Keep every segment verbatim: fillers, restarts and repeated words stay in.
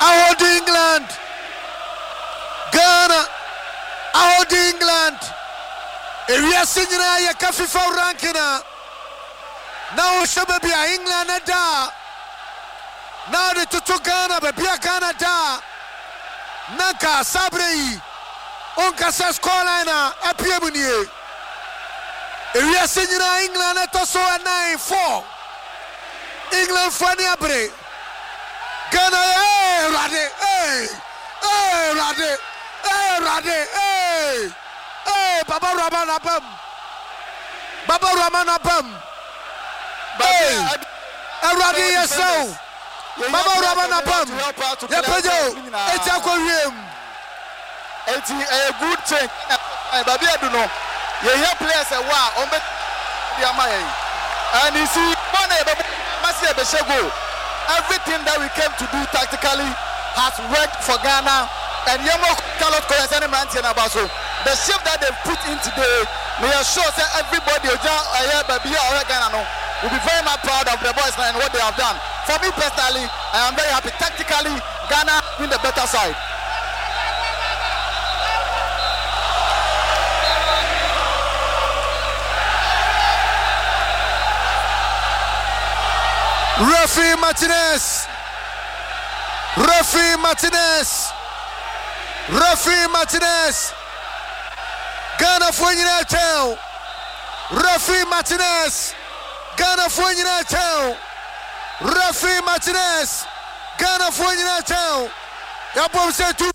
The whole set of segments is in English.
hold England. Ghana, I hold England. If you are singing a FIFA ranking, now Shabby England da. Now the Tutu Ghana, baby Ghana da. Nanka Sabre, Onka Saskolina, Apiamunie. If you are singing England, let us so a nine four. England funny abre. Ghana, hey, Rade, hey, hey, Rade, hey, Rade, hey, hey, Baba Ramana Bam, Baba Ramana Bam, hey, Rade, yes, so, Baba Ramana Bam, Yapajo, it's a Korean, it's a good thing. Baby, I don't know. You hear players say, wow, on the Amay, and you see, money, Masia Beshego. Everything that we came to do tactically has worked for Ghana, and Yamo cannot call any man about so. The shift that they put in today, we are sure that everybody will be very much proud of the boys and what they have done. For me personally, I am very happy. Tactically, Ghana in the better side. Rafi Martinez, Rafi Martinez, Rafi Martinez, Ghana for United, Rafi Martinez, Ghana for United, Rafi Martinez, Ghana for United. Ya bom say two.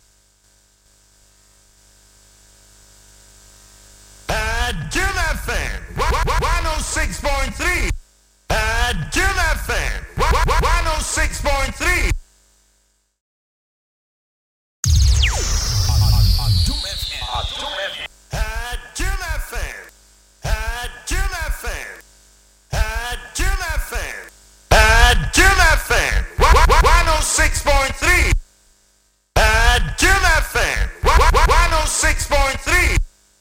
Jim F M one oh six point three. Jim F M one oh six point three. Jim F M. Jim F M. Jim F M. Jim F M one oh six point three. Jim F M one oh six point three.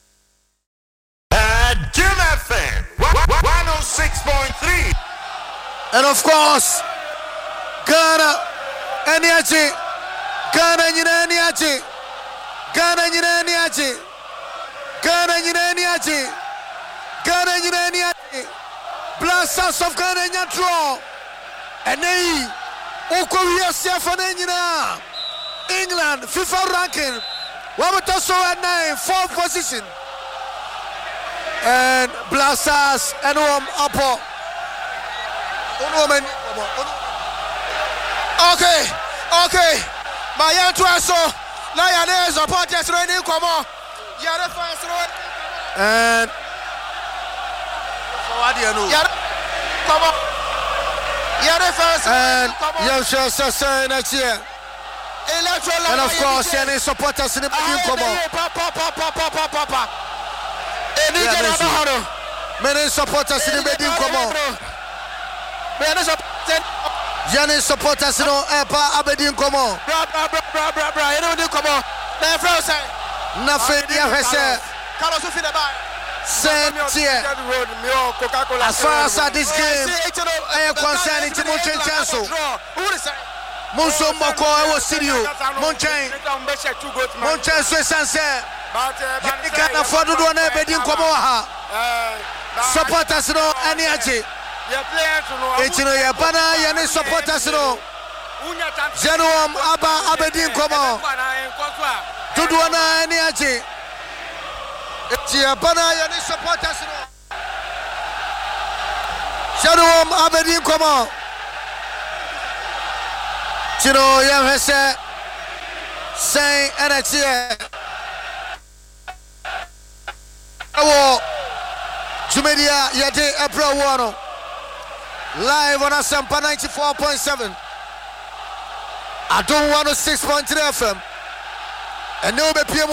Jim F M one oh six point three. And of course, Ghana, Eniachi, Ghana, Eniachi, Ghana, Eniachi, Ghana, Eniachi, Ghana, Eniachi, Blasters of Ghana, draw, and they, Okoria Siafanina, England, FIFA ranking, Wabatoso at nine, fourth position, and Blasters and Om Apo. Okay, okay. My young Trasso, Lionel supporters running, come on. Yara fans road. And what do you know? Yara, come on. Yara fans and Yosha Sasa next year. And of course, any supporters in the beginning, come on. Papa, papa, papa, papa. Many supporters in the beginning, come on. Yanni supporters no Epa Abedin Komo. Bra bra bra bra bra bra. You know do Komo. Na friend say. Nothing dia hwese. Carlos fi the buy. Same tier. As far as this game, I am concerned to Monchin Chanso. Monso Moko I was studio. Monchin. Monchin so sanse. You can afford to do an Abedin Komo ha. Supporters no any aje. It's no Yapana, Yanni supporters no. Zenom Abba Abedin Komo. Tuduana any aje. It's Yapana, Yanni supporters no. Zenom Abedin Komo. Tino Yamhese Saint Anatia. Awo Jumedia Yade April one. Live on Asampa ninety-four point seven. I don't want to six point three F M. And no be P M.